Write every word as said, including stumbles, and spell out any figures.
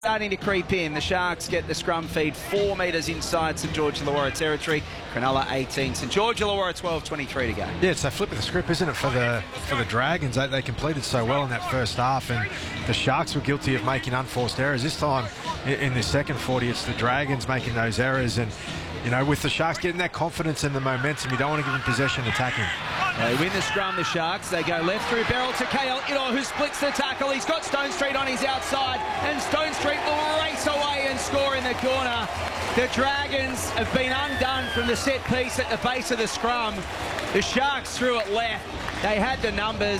Starting to creep in. The Sharks get the scrum feed four metres inside St George Illawarra territory. Cronulla eighteen, St George Illawarra twelve twenty-three to go. Yeah, it's a flip of the script, isn't it, for the for the Dragons? They, they completed so well in that first half, and the Sharks were guilty of making unforced errors. This time, in, in the second forty, it's the Dragons making those errors, and you know, with the Sharks getting that confidence and the momentum, you don't want to give them possession attacking. They win the scrum, the Sharks. They go left through barrel to K L Ito, who splits the tackle. He's got Stone Street on his outside, and Stone Street will race away and score in the corner. The Dragons have been undone from the set piece at the base of the scrum. The Sharks threw it left. They had the numbers.